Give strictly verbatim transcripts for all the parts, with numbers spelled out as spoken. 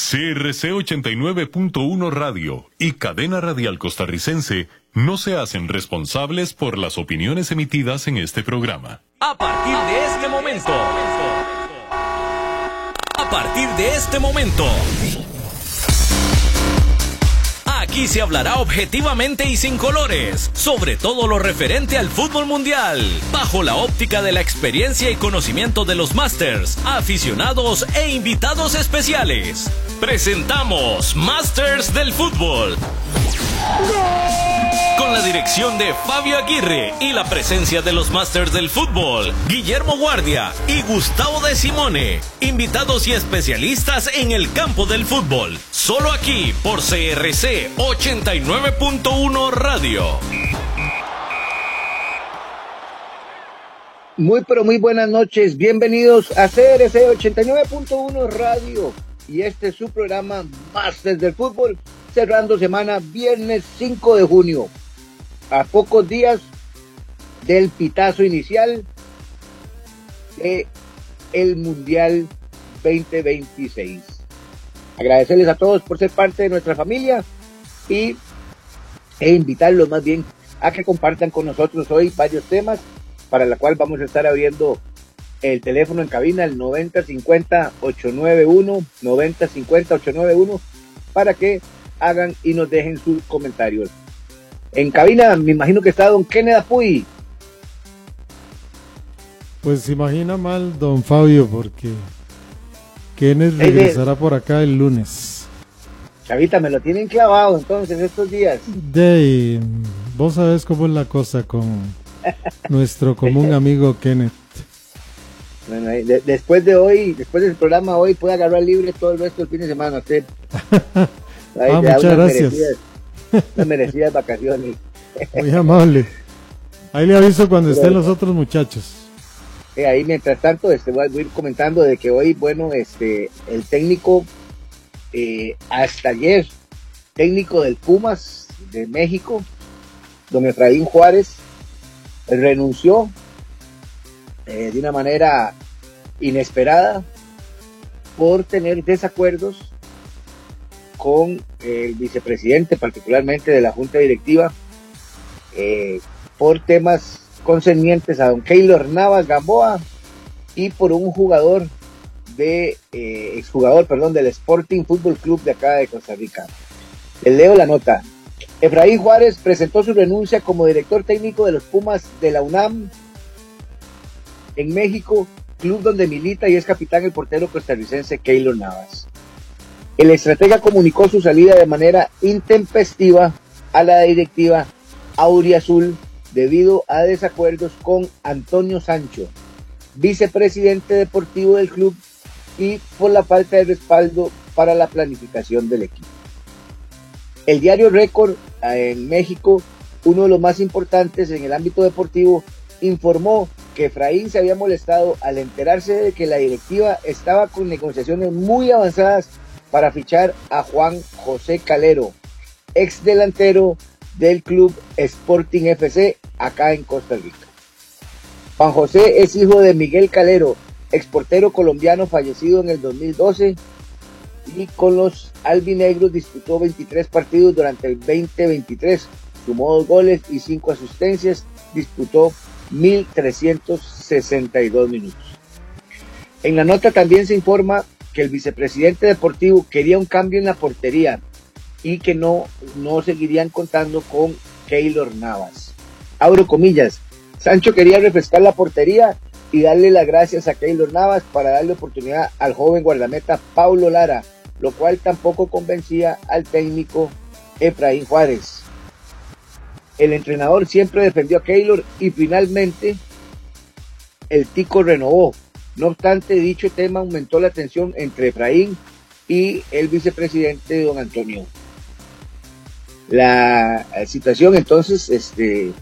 C R C ochenta y nueve punto uno Radio y Cadena Radial Costarricense no se hacen responsables por las opiniones emitidas en este programa. A partir de este momento, a partir de este momento, aquí se hablará objetivamente y sin colores sobre todo lo referente al fútbol mundial, bajo la óptica de la experiencia y conocimiento de los Masters, aficionados e invitados especiales. Presentamos Masters del Fútbol. Con la dirección de Fabio Aguirre y la presencia de los Masters del Fútbol, Guillermo Guardia y Gustavo de Simone, invitados y especialistas en el campo del fútbol, solo aquí por C R C ochenta y nueve punto uno Radio. Muy pero muy buenas noches, bienvenidos a C R C ochenta y nueve punto uno Radio y este es su programa Masters del Fútbol, cerrando semana viernes cinco de junio. A pocos días del pitazo inicial de el Mundial veinte veintiséis. Agradecerles a todos por ser parte de nuestra familia y e invitarlos más bien a que compartan con nosotros hoy varios temas, para la cual vamos a estar abriendo el teléfono en cabina, el noventa cincuenta ochocientos noventa y uno, noventa cincuenta ochocientos noventa y uno, para que hagan y nos dejen sus comentarios. En cabina, me imagino que está don Kenneth Apuy. Pues se imagina mal don Fabio, porque Kenneth regresará por acá el lunes. Chavita, me lo tienen clavado entonces estos días. De vos sabés cómo es la cosa con nuestro común amigo Kenneth. Bueno, de, después de hoy, después del programa hoy, puede agarrar libre todo el resto del fin de semana usted. Ahí, ah, muchas gracias. Merecidas, unas merecidas vacaciones. Muy amable. Ahí le aviso cuando estén los otros muchachos. Eh, ahí mientras tanto este, voy a ir comentando de que hoy, bueno, este el técnico, eh, hasta ayer, técnico del Pumas de México, don Efraín Juárez, renunció eh, de una manera inesperada por tener desacuerdos con el vicepresidente, particularmente de la junta directiva, eh, por temas concernientes a don Keylor Navas Gamboa y por un jugador de eh, exjugador, perdón, del Sporting Fútbol Club de acá de Costa Rica. Les leo la nota. Efraín Juárez presentó su renuncia como director técnico de los Pumas de la UNAM en México, club donde milita y es capitán el portero costarricense Keylor Navas. El estratega comunicó su salida de manera intempestiva a la directiva auriazul debido a desacuerdos con Antonio Sancho, vicepresidente deportivo del club, y por la falta de respaldo para la planificación del equipo. El diario Récord en México, uno de los más importantes en el ámbito deportivo, informó que Efraín se había molestado al enterarse de que la directiva estaba con negociaciones muy avanzadas para fichar a Juan José Calero, ex delantero del club Sporting F C acá en Costa Rica. Juan José es hijo de Miguel Calero, ex portero colombiano fallecido en el dos mil doce, y con los albinegros disputó veintitrés partidos durante el veinte veintitrés, sumó dos goles y cinco asistencias, disputó mil trescientos sesenta y dos minutos. En la nota también se informa que el vicepresidente deportivo quería un cambio en la portería y que no, no seguirían contando con Keylor Navas. Abro comillas, Sancho quería refrescar la portería y darle las gracias a Keylor Navas para darle oportunidad al joven guardameta Paulo Lara, lo cual tampoco convencía al técnico Efraín Juárez. El entrenador siempre defendió a Keylor y finalmente el Tico renovó. No obstante, dicho tema aumentó la tensión entre Efraín y el vicepresidente don Antonio. La situación entonces este,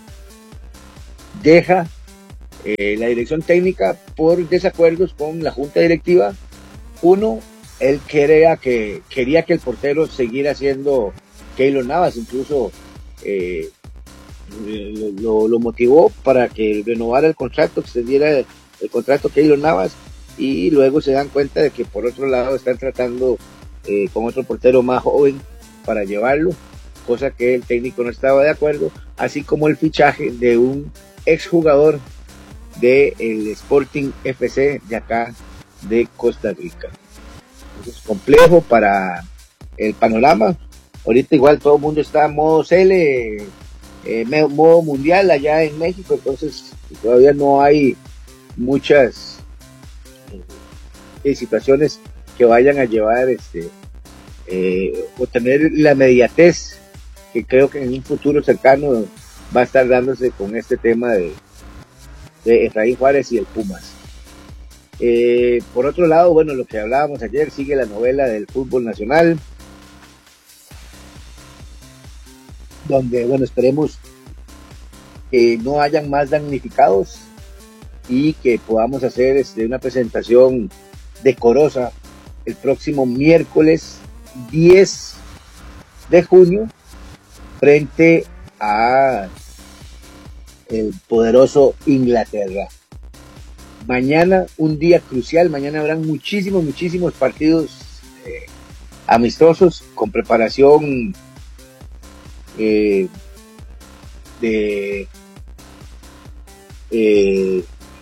deja eh, la dirección técnica por desacuerdos con la junta directiva. Uno, él quería que, quería que el portero siguiera siendo Keylor Navas, incluso eh, lo, lo motivó para que renovara el contrato, que se diera el, el contrato Keylor Navas, y luego se dan cuenta de que por otro lado están tratando eh, con otro portero más joven para llevarlo, cosa que el técnico no estaba de acuerdo, así como el fichaje de un exjugador del Sporting F C de acá de Costa Rica. Es complejo para el panorama. Ahorita igual todo el mundo está en modo C L, eh, modo mundial allá en México, entonces todavía no hay muchas eh, situaciones que vayan a llevar este eh, o tener la inmediatez que creo que en un futuro cercano va a estar dándose con este tema de, de Efraín Juárez y el Pumas. Eh, por otro lado, bueno, lo que hablábamos ayer, sigue la novela del fútbol nacional, donde, bueno, esperemos que no hayan más damnificados y que podamos hacer este, una presentación decorosa el próximo miércoles diez de junio frente a el poderoso Inglaterra. Mañana un día crucial, mañana habrán muchísimos, muchísimos partidos eh, amistosos con preparación eh, de, eh,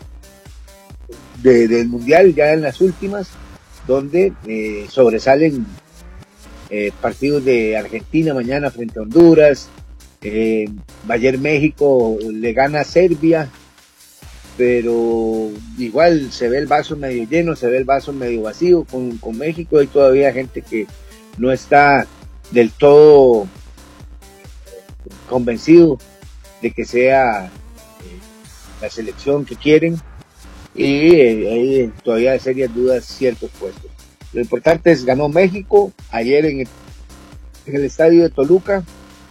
de del mundial ya en las últimas, donde eh, sobresalen eh, partidos de Argentina mañana frente a Honduras, eh, ayer México le gana a Serbia, pero igual se ve el vaso medio lleno, se ve el vaso medio vacío con, con México. Hay todavía gente que no está del todo convencido de que sea eh, la selección que quieren, y eh, hay todavía serias dudas ciertos puestos. Lo importante es, ganó México ayer en el, en el estadio de Toluca,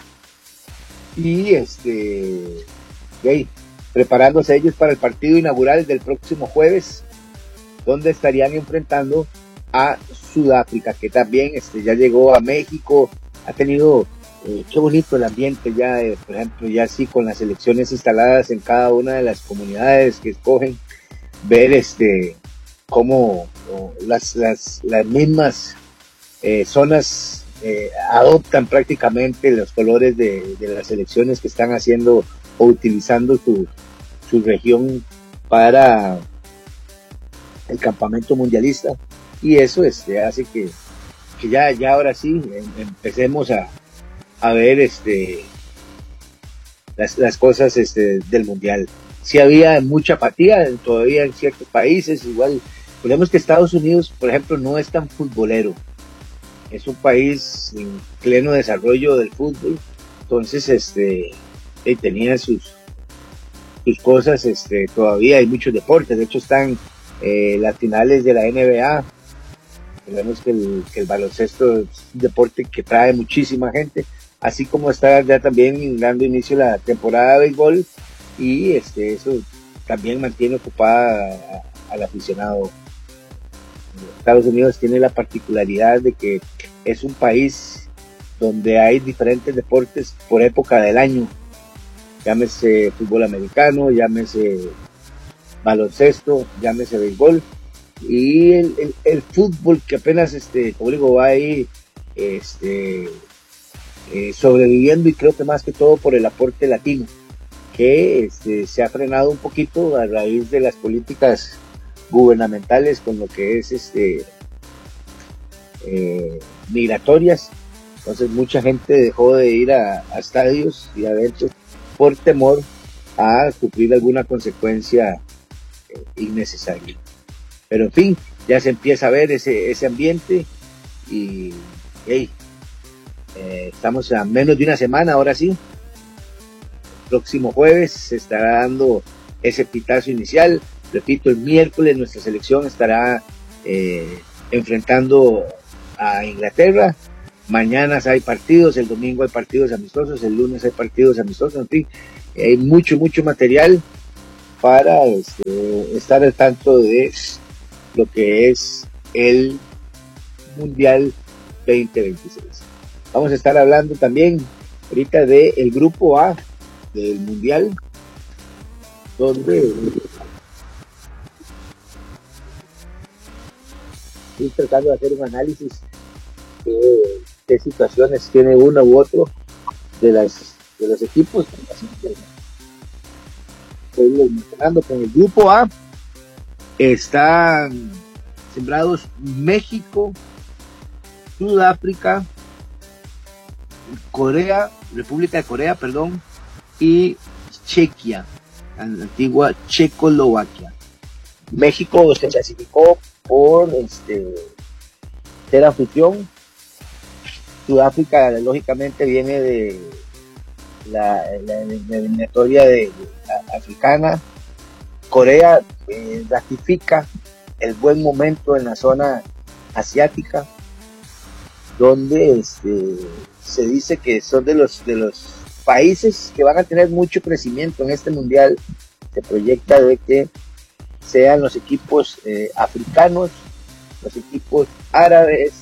y este okay, preparándose ellos para el partido inaugural del próximo jueves, donde estarían enfrentando a Sudáfrica, que también este, ya llegó a México, ha tenido, eh, qué bonito el ambiente ya, eh, por ejemplo, ya así con las elecciones instaladas en cada una de las comunidades que escogen, ver este cómo oh, las, las, las mismas eh, zonas eh, adoptan prácticamente los colores de, de las elecciones que están haciendo o utilizando su, su región para el campamento mundialista, y eso este, hace que, que ya, ya ahora sí em, empecemos a, a ver este, las, las cosas este, del mundial. Sí había mucha apatía todavía en ciertos países, igual, recordemos que Estados Unidos, por ejemplo, no es tan futbolero, es un país en pleno desarrollo del fútbol, entonces este y tenía sus sus cosas, este todavía hay muchos deportes, de hecho están eh, las finales de la N B A, vemos que el, que el baloncesto es un deporte que trae muchísima gente, así como está ya también dando inicio la temporada de béisbol, y este eso también mantiene ocupada a, al aficionado. Estados Unidos tiene la particularidad de que es un país donde hay diferentes deportes por época del año, llámese fútbol americano, llámese baloncesto, llámese béisbol, y el, el, el fútbol que apenas este como digo va ahí este eh, sobreviviendo, y creo que más que todo por el aporte latino, que este, se ha frenado un poquito a raíz de las políticas gubernamentales con lo que es este eh, migratorias. Entonces mucha gente dejó de ir a, a estadios y a eventos por temor a sufrir alguna consecuencia eh, innecesaria. Pero en fin, ya se empieza a ver ese, ese ambiente, y hey, eh, estamos a menos de una semana, ahora sí. El próximo jueves se estará dando ese pitazo inicial. Repito, el miércoles nuestra selección estará eh, enfrentando a Inglaterra. Mañana hay partidos, el domingo hay partidos amistosos, el lunes hay partidos amistosos, en fin, hay mucho, mucho material para este, estar al tanto de lo que es el Mundial veinte veintiséis. Vamos a estar hablando también ahorita del grupo A del Mundial, donde estoy tratando de hacer un análisis qué, qué situaciones tiene uno u otro de las de los equipos. Así que estoy mencionando que en el grupo A están sembrados México, Sudáfrica, Corea, República de Corea, perdón, y Chequia, la antigua Checoslovaquia. México se clasificó por este ser anfitrión. Sudáfrica lógicamente viene de la, la, la eliminatoria de, de la africana. Corea eh, ratifica el buen momento en la zona asiática, donde este, se dice que son de los de los países que van a tener mucho crecimiento en este mundial. Se proyecta de que sean los equipos eh, africanos, los equipos árabes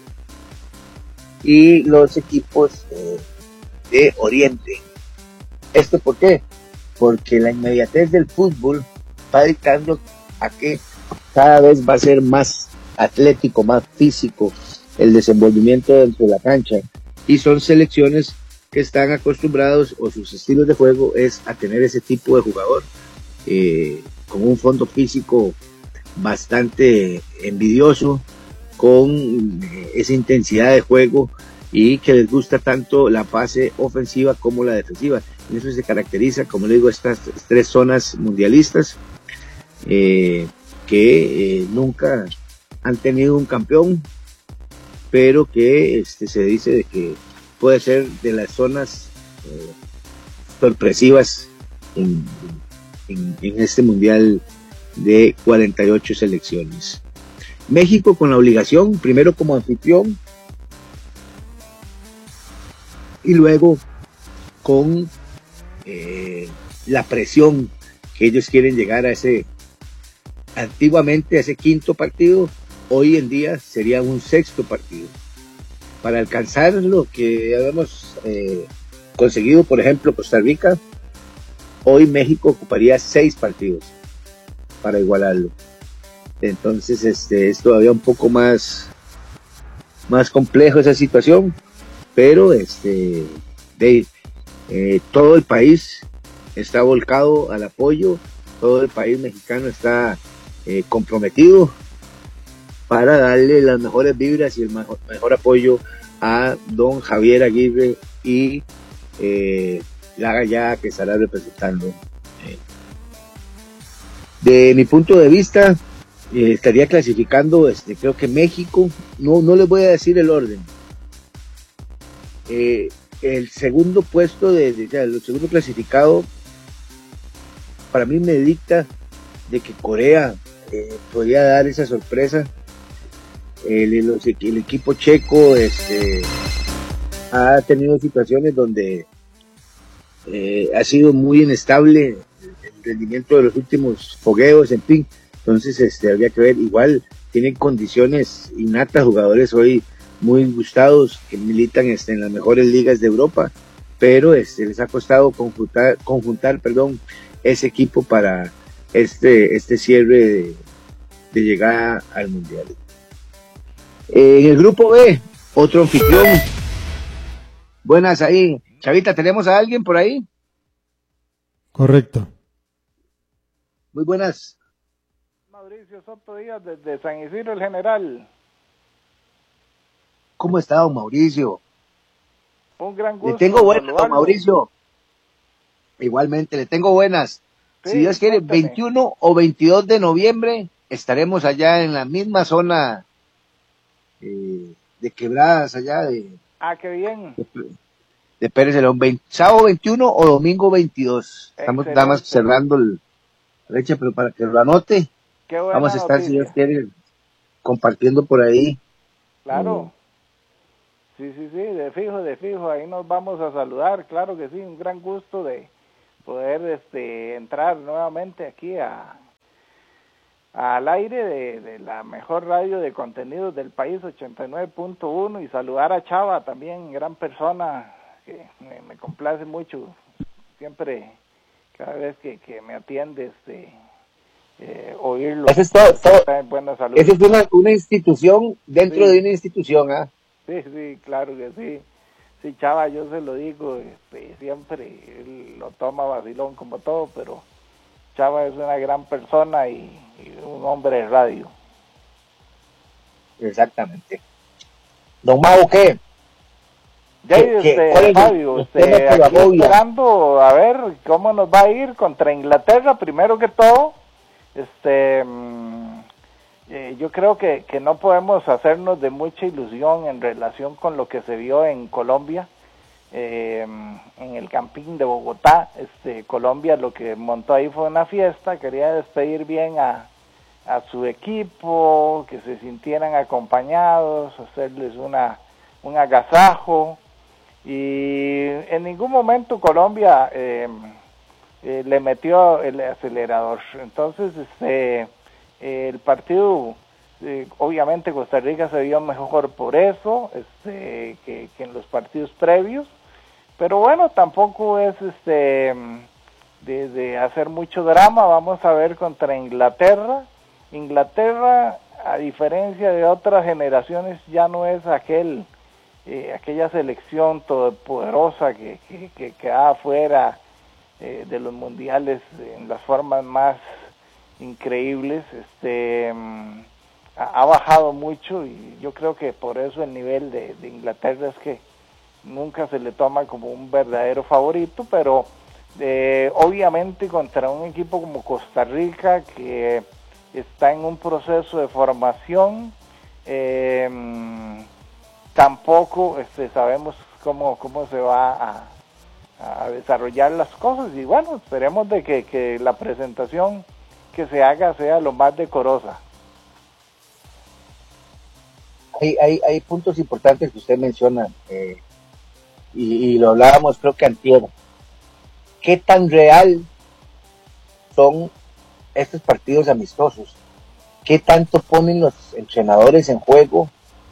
y los equipos eh, de Oriente. ¿Esto por qué? Porque la inmediatez del fútbol va dictando a que cada vez va a ser más atlético, más físico el desenvolvimiento dentro de la cancha, y son selecciones que están acostumbrados, o sus estilos de juego es a tener ese tipo de jugador eh, con un fondo físico bastante envidioso, con eh, esa intensidad de juego, y que les gusta tanto la fase ofensiva como la defensiva. En eso se caracteriza, como le digo, estas tres zonas mundialistas eh, que eh, nunca han tenido un campeón, pero que este, se dice de que puede ser de las zonas eh, sorpresivas en, en, en este mundial de cuarenta y ocho selecciones. México con la obligación, primero como anfitrión, y luego con eh, la presión que ellos quieren llegar a ese, antiguamente a ese quinto partido, hoy en día sería un sexto partido. Para alcanzar lo que habíamos eh, conseguido, por ejemplo, Costa Rica, hoy México ocuparía seis partidos para igualarlo. Entonces este, es todavía un poco más, más complejo esa situación, pero este, de, eh, todo el país está volcado al apoyo, todo el país mexicano está eh, comprometido para darle las mejores vibras y el mejor, mejor apoyo a don Javier Aguirre y eh, la gallada que estará representando. Eh. De mi punto de vista, eh, estaría clasificando, este, creo que México, no, no les voy a decir el orden. Eh, el segundo puesto, de, de, de, el segundo clasificado, para mí me dicta de que Corea eh, podría dar esa sorpresa. El, los, el equipo checo este, ha tenido situaciones donde eh, ha sido muy inestable el rendimiento de los últimos fogueos, en fin. Entonces este, habría que ver, igual tienen condiciones innatas, jugadores hoy muy gustados que militan este, en las mejores ligas de Europa, pero este, les ha costado conjuntar, conjuntar perdón, ese equipo para este, este cierre de, de llegada al Mundial. En el grupo B, otro anfitrión. Buenas ahí. Chavita, ¿tenemos a alguien por ahí? Correcto. Muy buenas. Mauricio Soto Díaz, desde San Isidro el General. ¿Cómo está, don Mauricio? Un gran gusto. Le tengo buenas, don Mauricio. Igualmente, le tengo buenas. Sí, si Dios quiere, cuéntame. veintiuno o veintidós de noviembre estaremos allá en la misma zona Eh, de Quebradas allá de ah qué bien de, de Pérez León, sábado veintiuno o domingo veintidós. Estamos nada más cerrando el fecha, pero para que lo anote, vamos a estar, noticia. Si Dios quiere, compartiendo por ahí. Claro. Mm. sí, sí, sí, de fijo, de fijo, ahí nos vamos a saludar, claro que sí, un gran gusto de poder este entrar nuevamente aquí a al aire de, de la mejor radio de contenidos del país, ochenta y nueve punto uno, y saludar a Chava también, gran persona, que me, me complace mucho, siempre, cada vez que, que me atiende, este, eh, oírlo. Eso es todo, todo. Buena salud. Eso es una, una institución dentro sí. de una institución, ¿ah? ¿eh? Sí, sí, claro que sí. Sí, Chava, yo se lo digo, este, siempre él lo toma vacilón como todo, pero Chava es una gran persona y, y un hombre de radio. Exactamente. Don Mau, ¿qué? Ya, este, Fabio, este, aquí esperando a ver cómo nos va a ir contra Inglaterra, primero que todo. Este, eh, yo creo que, que no podemos hacernos de mucha ilusión en relación con lo que se vio en Colombia, eh, en el Campín de Bogotá. Este, Colombia lo que montó ahí fue una fiesta, quería despedir bien a, a su equipo, que se sintieran acompañados, hacerles una un agasajo, y en ningún momento Colombia eh, eh, le metió el acelerador. Entonces este eh, el partido eh, obviamente Costa Rica se vio mejor por eso este que, que en los partidos previos, pero bueno, tampoco es este de, de hacer mucho drama. Vamos a ver contra Inglaterra. Inglaterra, a diferencia de otras generaciones, ya no es aquel Eh, aquella selección todopoderosa que, que, que queda afuera eh, de los mundiales en las formas más increíbles. Este um, ha, ha bajado mucho, y yo creo que por eso el nivel de, de Inglaterra es que nunca se le toma como un verdadero favorito, pero eh, obviamente contra un equipo como Costa Rica, que está en un proceso de formación, eh, tampoco este, sabemos cómo cómo se va a, a desarrollar las cosas, y bueno, esperemos de que, que la presentación que se haga sea lo más decorosa. Hay, hay, hay puntos importantes que usted menciona, eh, y, y lo hablábamos creo que antier. ¿Qué tan real son estos partidos amistosos? ¿Qué tanto ponen los entrenadores en juego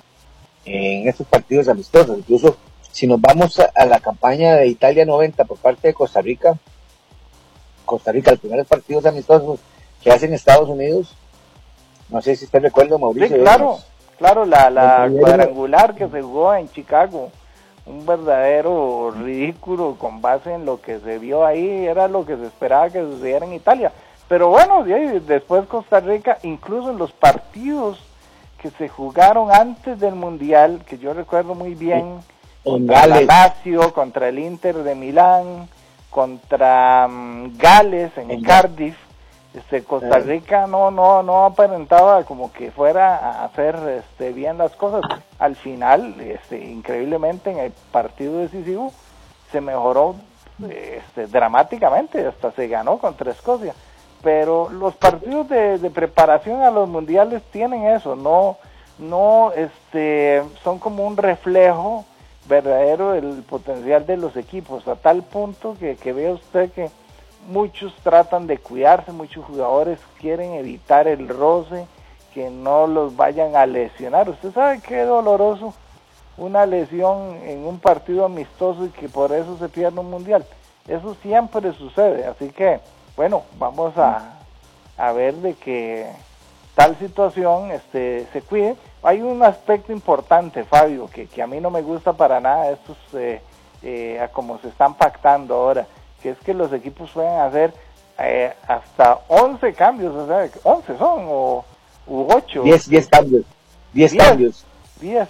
en estos partidos amistosos? Incluso si nos vamos a, a la campaña de Italia noventa por parte de Costa Rica, Costa Rica, los primeros partidos amistosos que hacen Estados Unidos, no sé si usted recuerda, Mauricio. Sí, claro, claro, la, la cuadrangular que se jugó en Chicago, un verdadero ridículo con base en lo que se vio ahí, era lo que se esperaba que sucediera en Italia. Pero bueno, después Costa Rica, incluso en los partidos que se jugaron antes del Mundial, que yo recuerdo muy bien, sí, contra la Lazio, contra el Inter de Milán, contra um, Gales en, en Cardiff, este, Costa Rica no no no aparentaba como que fuera a hacer este, bien las cosas. Al final, este, increíblemente, en el partido decisivo se mejoró este, dramáticamente, hasta se ganó contra Escocia. Pero los partidos de, de preparación a los mundiales tienen eso, no no este son como un reflejo verdadero del potencial de los equipos, a tal punto que, que ve usted que muchos tratan de cuidarse, muchos jugadores quieren evitar el roce, que no los vayan a lesionar. Usted sabe qué doloroso una lesión en un partido amistoso y que por eso se pierde un mundial. Eso siempre sucede, así que bueno, vamos a, a ver de que tal situación este, se cuide. Hay un aspecto importante, Fabio, que, que a mí no me gusta para nada, estos eh, eh, a como se están pactando ahora, que es que los equipos pueden hacer eh, hasta once cambios, o sea, once son, o u ocho. diez cambios, diez cambios. diez,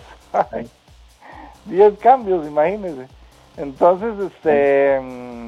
diez cambios, imagínense. Entonces, este...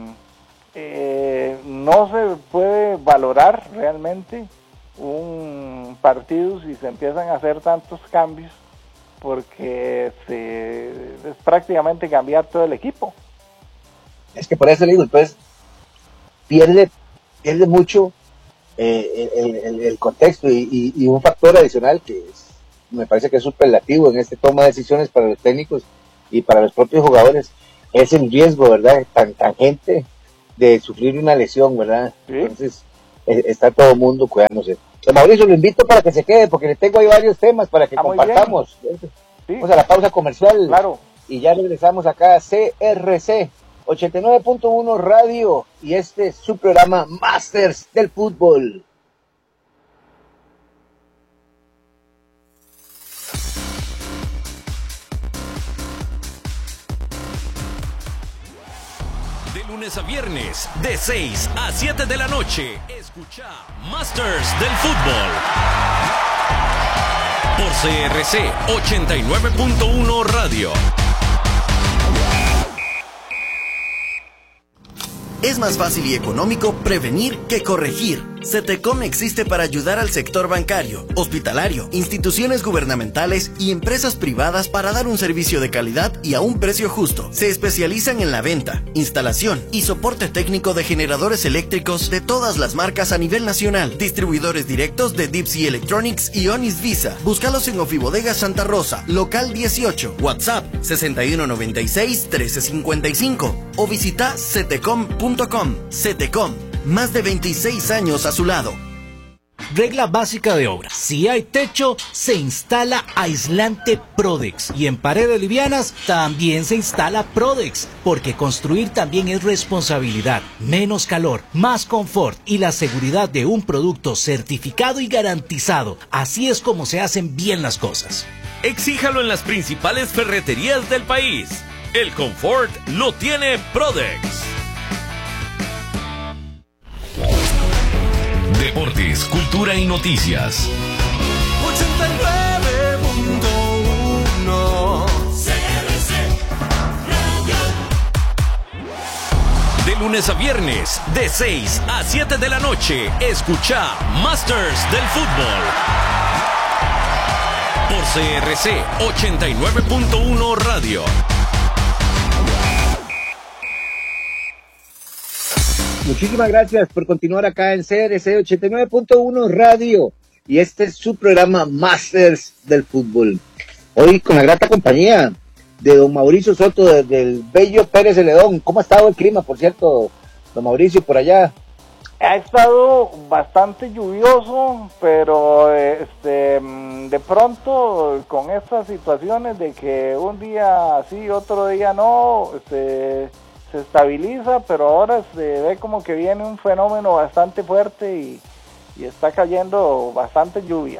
Eh, no se puede valorar realmente un partido si se empiezan a hacer tantos cambios, porque se, es prácticamente cambiar todo el equipo. Es que por eso le digo, entonces pierde, pierde mucho eh, el, el, el contexto, y, y, y un factor adicional que es, me parece que es superlativo en este toma de decisiones para los técnicos y para los propios jugadores, es el riesgo, ¿verdad?, tan tangente de sufrir una lesión, ¿verdad? ¿Sí? Entonces eh, está todo el mundo cuidándose. Don Mauricio, lo invito para que se quede, porque le tengo ahí varios temas para que ah, compartamos. Sí. Vamos a la pausa comercial. Claro. Y ya regresamos acá a C R C ochenta y nueve punto uno Radio, y este es su programa Masters del Fútbol. lunes a viernes, de seis a siete de la noche, escucha Masters del Fútbol. Por C R C ochenta y nueve punto uno Radio. Es más fácil y económico prevenir que corregir. CETECOM existe para ayudar al sector bancario, hospitalario, instituciones gubernamentales y empresas privadas para dar un servicio de calidad y a un precio justo. Se especializan en la venta, instalación y soporte técnico de generadores eléctricos de todas las marcas a nivel nacional. Distribuidores directos de Deep Sea Electronics y Onis Visa. Búscalos en Ofibodega Santa Rosa, local dieciocho, WhatsApp sesenta y uno noventa y seis trece cincuenta y cinco o visita cetecom punto com. CETECOM, más de veintiséis años a su lado. Regla básica de obra: si hay techo, se instala aislante Prodex, y en paredes livianas también se instala Prodex, porque construir también es responsabilidad. Menos calor, más confort y la seguridad de un producto certificado y garantizado. Así es como se hacen bien las cosas. Exíjalo en las principales ferreterías del país. El confort lo tiene Prodex. Deportes, cultura y noticias. ochenta y nueve punto uno C R C Radio. De lunes a viernes, de seis a siete de la noche, escucha Masters del Fútbol. Por C R C ochenta y nueve punto uno Radio. Muchísimas gracias por continuar acá en C R C ochenta y nueve punto uno Radio, y este es su programa Masters del Fútbol. Hoy con la grata compañía de don Mauricio Soto desde el bello Pérez Celedón. ¿Cómo ha estado el clima, por cierto, don Mauricio, por allá? Ha estado bastante lluvioso, pero este de pronto con estas situaciones de que un día sí, otro día no, este se estabiliza, pero ahora se ve como que viene un fenómeno bastante fuerte y, y está cayendo bastante lluvia.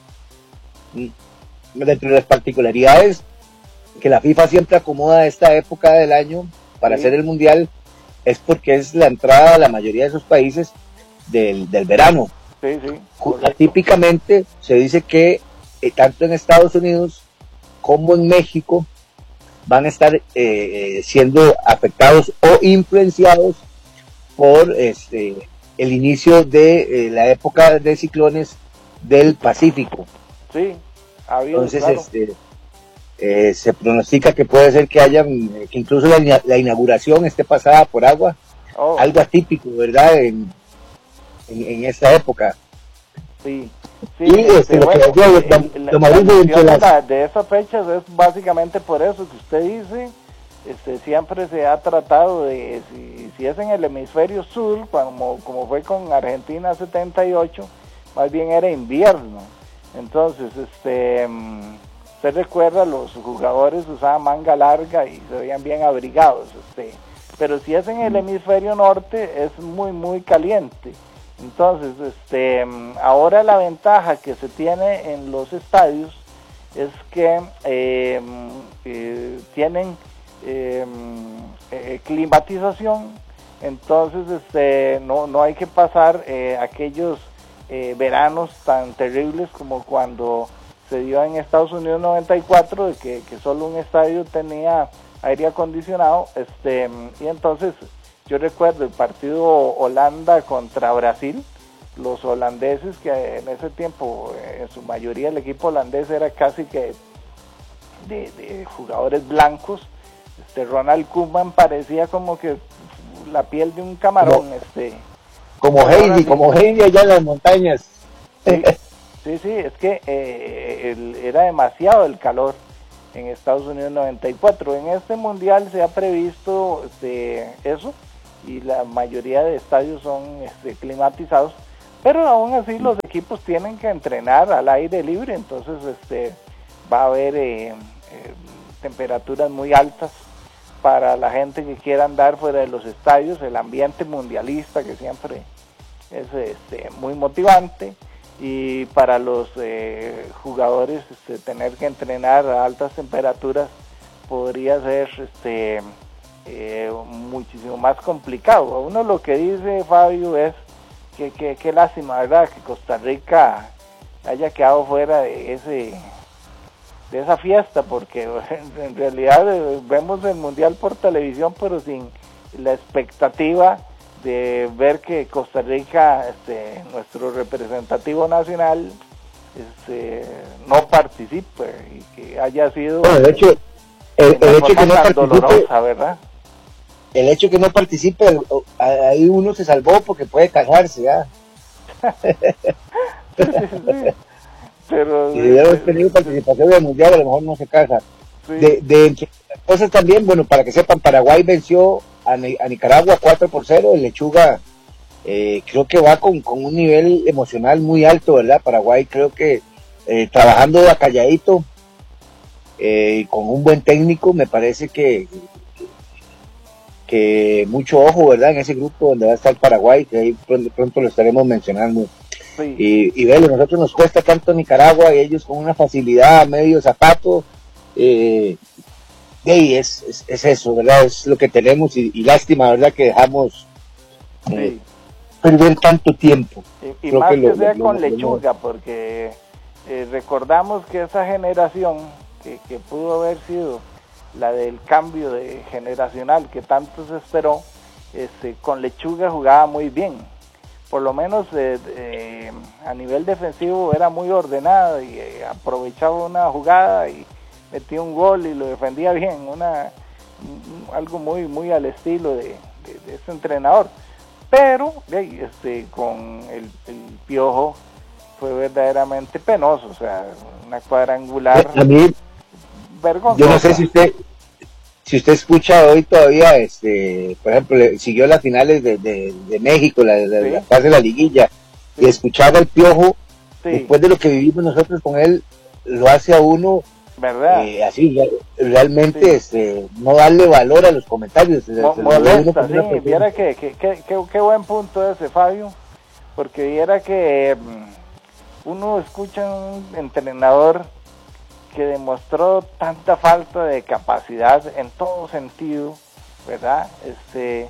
Dentro de las particularidades que la FIFA siempre acomoda a esta época del año para sí. hacer el Mundial, es porque es la entrada de la mayoría de esos países del, del verano. Sí, sí. Típicamente se dice que eh, tanto en Estados Unidos como en México van a estar eh, siendo afectados o influenciados por este el inicio de eh, la época de ciclones del Pacífico. Sí, ha habido, entonces claro. este eh, se pronostica que puede ser que haya que incluso la, la inauguración esté pasada por agua, oh. algo atípico, ¿verdad? En, en, en esta época. Sí. Sí, y este, lo bueno, que decía, el, lo, la, lo la de, las... de, de esas fechas es básicamente por eso que usted dice, este, siempre se ha tratado de, si, si es en el hemisferio sur, como, como fue con Argentina setenta y ocho, más bien era invierno. Entonces, este, usted recuerda, los jugadores usaban manga larga y se veían bien abrigados, este, pero si es en el hemisferio norte es muy, muy caliente. Entonces, este, ahora la ventaja que se tiene en los estadios es que eh, eh, tienen eh, eh, climatización, entonces este, no, no hay que pasar eh, aquellos eh, veranos tan terribles como cuando se dio en Estados Unidos noventa y cuatro, de que, que solo un estadio tenía aire acondicionado, este, y entonces... Yo recuerdo el partido Holanda contra Brasil, los holandeses que en ese tiempo, en su mayoría el equipo holandés era casi que de, de jugadores blancos. Este Ronald Koeman parecía como que la piel de un camarón. Como, este, como Heidi, como Heidi allá en las montañas. Sí, sí, sí, es que eh, el, era demasiado el calor en Estados Unidos noventa y cuatro. En este mundial se ha previsto este, eso, y la mayoría de estadios son este, climatizados, pero aún así los equipos tienen que entrenar al aire libre, entonces este va a haber eh, eh, temperaturas muy altas para la gente que quiera andar fuera de los estadios, el ambiente mundialista que siempre es este, muy motivante, y para los eh, jugadores este, tener que entrenar a altas temperaturas podría ser este eh, muchísimo más complicado. Uno lo que dice Fabio es que, que, que lástima, ¿verdad?, que Costa Rica haya quedado fuera de ese de esa fiesta, porque en realidad eh, vemos el Mundial por televisión, pero sin la expectativa de ver que Costa Rica, este, nuestro representativo nacional, este, no participe y que haya sido bueno, de hecho, el, el hecho que no participe, dolorosa, ¿verdad? El hecho que no participe, ahí uno se salvó porque puede cansarse, ¿ya? Sí, sí. Pero si hubiéramos tenido participación del mundial, a lo mejor no se casa. Sí. De, de entre las cosas también, bueno, para que sepan, Paraguay venció a, a Nicaragua cuatro por cero. El Lechuga eh, creo que va con, con un nivel emocional muy alto, ¿verdad? Paraguay creo que eh, trabajando a calladito, eh, con un buen técnico, me parece que que mucho ojo, ¿verdad?, en ese grupo donde va a estar Paraguay, que ahí pronto, pronto lo estaremos mencionando. Sí. Y, y velo, nosotros nos cuesta tanto Nicaragua y ellos con una facilidad, medio zapato, eh, y es, es, es eso, ¿verdad? Es lo que tenemos y, y lástima, ¿verdad?, que dejamos eh, sí. perder tanto tiempo. Y, y más que, que sea lo, con lo, Lechuga, lo, porque eh, recordamos que esa generación que, que pudo haber sido la del cambio de generacional que tanto se esperó, este, con Lechuga jugaba muy bien, por lo menos eh, eh, a nivel defensivo era muy ordenado y eh, aprovechaba una jugada y metía un gol y lo defendía bien, una algo muy muy al estilo de, de, de ese entrenador, pero este, con el, el Piojo fue verdaderamente penoso, o sea, una cuadrangular a mí, vergonzosa. Yo no sé si usted si usted escucha hoy todavía, este, por ejemplo, siguió las finales de, de, de México, la, la, sí. la fase de la liguilla, sí. y escuchaba el Piojo, sí. después de lo que vivimos nosotros con él, lo hace a uno, ¿verdad? Eh, así, realmente, sí. este, no darle valor a los comentarios. Mo se molesta, sí, viera que, que, que, que, que buen punto ese, Fabio, porque viera que um, uno escucha un entrenador que demostró tanta falta de capacidad en todo sentido, ¿verdad? Este,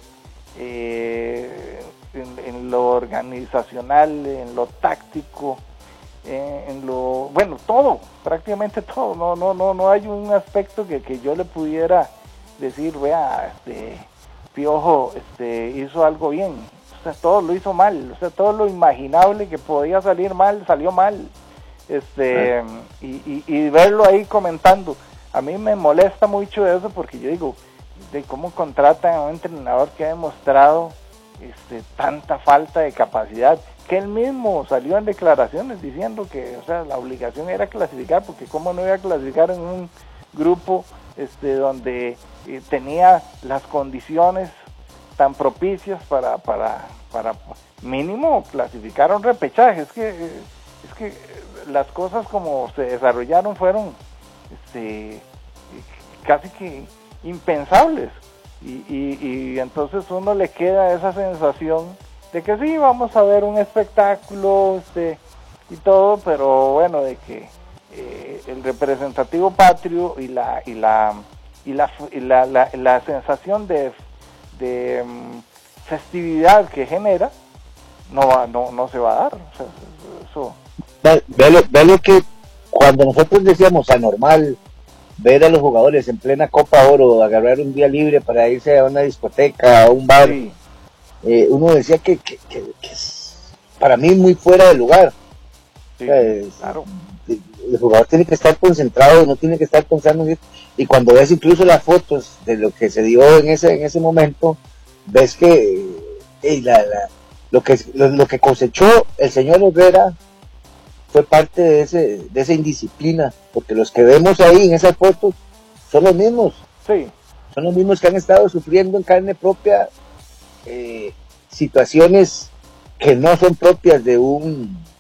eh, en, en lo organizacional, en lo táctico, eh, en lo, bueno, todo, prácticamente todo. No, no, no, no hay un aspecto que, que yo le pudiera decir, vea, este, Piojo, este, hizo algo bien. O sea, todo lo hizo mal. O sea, todo lo imaginable que podía salir mal, salió mal. Este, y, y, y verlo ahí comentando, a mí me molesta mucho eso, porque yo digo, de cómo contratan a un entrenador que ha demostrado este, tanta falta de capacidad, que él mismo salió en declaraciones diciendo que, o sea, la obligación era clasificar, porque cómo no iba a clasificar en un grupo este, donde eh, tenía las condiciones tan propicias para, para, para mínimo clasificar a un repechaje. Es que, es que las cosas como se desarrollaron fueron este, casi que impensables, y, y, y entonces uno le queda esa sensación de que sí, vamos a ver un espectáculo este, y todo, pero bueno, de que eh, el representativo patrio y la y la y la, y la, la, la sensación de, de um, festividad que genera no va, no, no se va a dar. O sea, eso Ve, ve, lo, ve lo que cuando nosotros decíamos anormal ver a los jugadores en plena Copa Oro agarrar un día libre para irse a una discoteca, a un bar, sí. eh, uno decía que, que, que, que es para mí muy fuera de lugar. Sí, o sea, es, claro. El jugador tiene que estar concentrado, no tiene que estar pensando en eso. Y cuando ves incluso las fotos de lo que se dio en ese en ese momento, ves que eh, la, la, lo que lo, lo que cosechó el señor Herrera fue parte de ese de esa indisciplina, porque los que vemos ahí en esas fotos son los mismos, sí. son los mismos que han estado sufriendo en carne propia eh, situaciones que no son propias de un